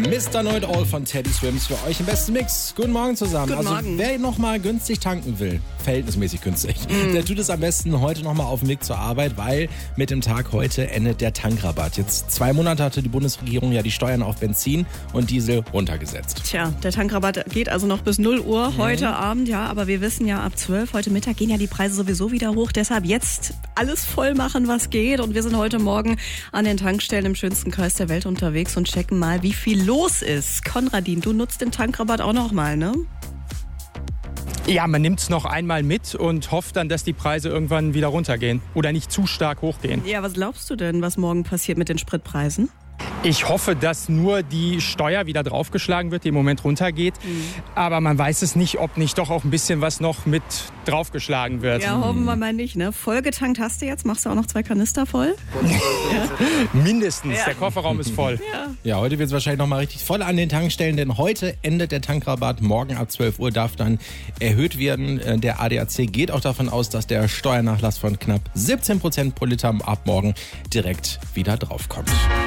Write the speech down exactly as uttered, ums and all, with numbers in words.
Mister Know It All von Teddy Swims für euch im besten Mix. Guten Morgen zusammen. Guten also Morgen. Wer nochmal günstig tanken will, verhältnismäßig günstig, mm. der tut es am besten heute nochmal auf dem Weg zur Arbeit, weil mit dem Tag heute endet der Tankrabatt. Jetzt zwei Monate hatte die Bundesregierung ja die Steuern auf Benzin und Diesel runtergesetzt. Tja, der Tankrabatt geht also noch bis null Uhr heute mhm. Abend, ja, aber wir wissen ja, ab zwölf heute Mittag gehen ja die Preise sowieso wieder hoch. Deshalb jetzt alles voll machen, was geht. Und wir sind heute Morgen an den Tankstellen im schönsten Kreis der Welt unterwegs und checken mal, wie viel los ist. Konradin, du nutzt den Tankrabatt auch noch mal, ne? Ja, man nimmt es noch einmal mit und hofft dann, dass die Preise irgendwann wieder runtergehen oder nicht zu stark hochgehen. Ja, was glaubst du denn, was morgen passiert mit den Spritpreisen? Ich hoffe, dass nur die Steuer wieder draufgeschlagen wird, die im Moment runtergeht. Mhm. Aber man weiß es nicht, ob nicht doch auch ein bisschen was noch mit draufgeschlagen wird. Ja, hoffen wir mal nicht, ne? Vollgetankt hast du jetzt? Machst du auch noch zwei Kanister voll? Ja. Mindestens, ja. Der Kofferraum ist voll. Ja, ja, heute wird es wahrscheinlich noch mal richtig voll an den Tankstellen, denn heute endet der Tankrabatt. Morgen ab zwölf Uhr darf dann erhöht werden. Der A D A C geht auch davon aus, dass der Steuernachlass von knapp siebzehn Prozent pro Liter ab morgen direkt wieder draufkommt.